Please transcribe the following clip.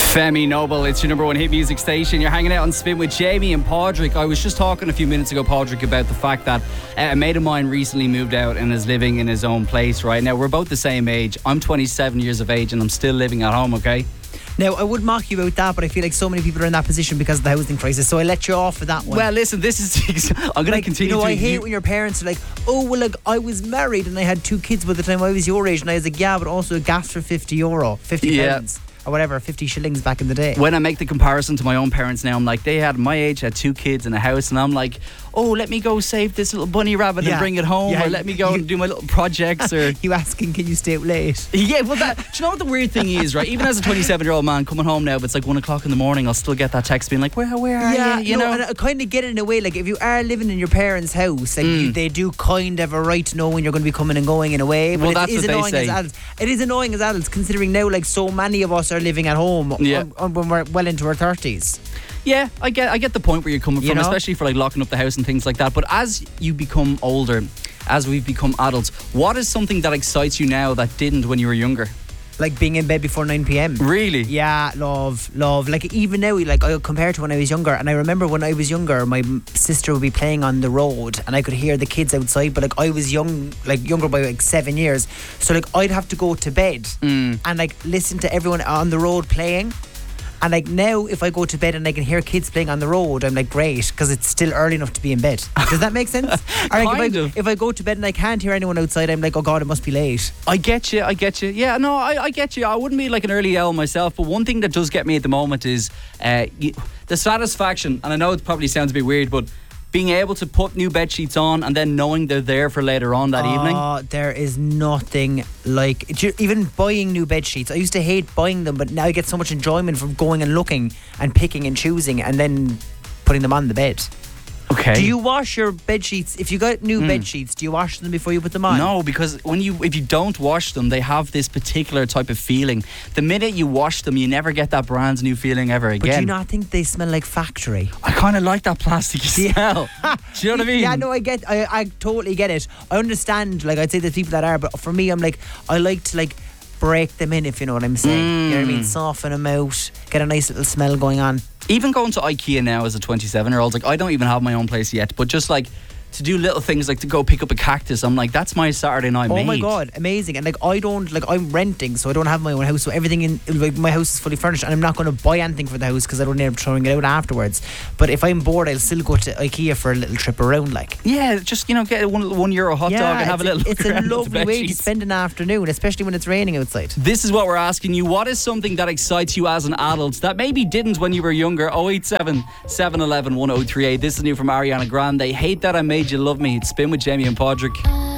Femi Noble, it's your number one hit music station. You're hanging out on Spin with Jamie and Padraig. I was just talking a few minutes ago, Padraig, about the fact that a mate of mine recently moved out and is living in his own place right now. We're both the same age. I'm 27 years of age and I'm still living at home, okay? Now, I would mock you about that, but I feel like so many people are in that position because of the housing crisis, so I let you off with that one. Well, listen, this is... I'm going to continue to... I hate when your parents are like, oh, well, like, I was married and I had 2 kids by the time I was your age, and I was like, yeah, but also a gas for £50, pounds. Or whatever, 50 shillings back in the day. When I make the comparison to my own parents now, I'm like, they had my age, had 2 kids in a house, and I'm like, oh, let me go save this little bunny rabbit and bring it home, or let me go and do my little projects. Or you asking, can you stay out late? Yeah, well, do you know what the weird thing is, right? Even as a 27-year-old man coming home now, if it's like 1 o'clock in the morning, I'll still get that text being like, where are you? You know? And I kind of get it in a way, like if you are living in your parents' house, like they do kind of a right to know when you're going to be coming and going in a way. But that's what they say. It is annoying as adults, considering now like so many of us are living at home when we're well into our 30s. Yeah, I get the point where you're coming from, especially for like locking up the house and things like that. But as you become older, as we've become adults, what is something that excites you now that didn't when you were younger? Like being in bed before 9 p.m. Really? Yeah, love. Like even now, like I compare to when I was younger, and I remember when I was younger, my sister would be playing on the road, and I could hear the kids outside. But like I was younger by like 7 years, so like I'd have to go to bed and like listen to everyone on the road playing. And like now, if I go to bed and I can hear kids playing on the road, I'm like, great, because it's still early enough to be in bed. Does that make sense? Or like if I go to bed and I can't hear anyone outside, I'm like, oh God, it must be late. I get you. Yeah, no, I get you. I wouldn't be like an early owl myself, but one thing that does get me at the moment is the satisfaction, and I know it probably sounds a bit weird, but being able to put new bed sheets on and then knowing they're there for later on that evening. There is nothing like even buying new bed sheets. I used to hate buying them, but now I get so much enjoyment from going and looking and picking and choosing and then putting them on the bed. Okay. Do you wash your bed sheets? If you got new bed sheets, do you wash them before you put them on? No, because if you don't wash them, they have this particular type of feeling. The minute you wash them, you never get that brand new feeling ever again. But do you not think they smell like factory? I kind of like that plasticky smell. Do you know what I mean? Yeah, no, I totally get it. I understand, like I'd say there's people that are, but for me, I'm like, I like to like break them in, if you know what I'm saying. You know what I mean? Soften them out, get a nice little smell going on. Even going to IKEA now as a 27-year-old, like I don't even have my own place yet, but just like to do little things like to go pick up a cactus, I'm like, that's my Saturday night made. Oh my God, amazing. And like I'm renting, so I don't have my own house, so everything in like my house is fully furnished, and I'm not going to buy anything for the house because I don't end up throwing it out afterwards. But if I'm bored, I'll still go to IKEA for a little trip around, like. Yeah, just get a €1 hot dog and have a little look it's around. It's a lovely way to spend an afternoon, especially when it's raining outside. This is what we're asking you. What is something that excites you as an adult that maybe didn't when you were younger? 087 711 1038. This is new from Ariana Grande. Hate That I Made You Love Me. It's Spin with Jamie and Padraig.